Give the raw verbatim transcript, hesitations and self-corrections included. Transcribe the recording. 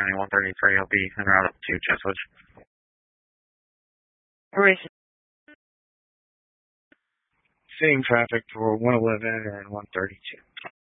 landing one thirty-three. He'll be en route up to Cheswich. Horatio. Seeing traffic for one eleven and one thirty-two.